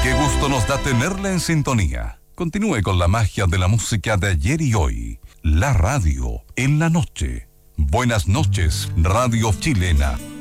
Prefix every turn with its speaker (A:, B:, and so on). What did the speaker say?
A: Qué gusto nos da tenerla en sintonía. Continúe con la magia de la música de ayer y hoy. La radio en la noche. Buenas noches, Radio Chilena.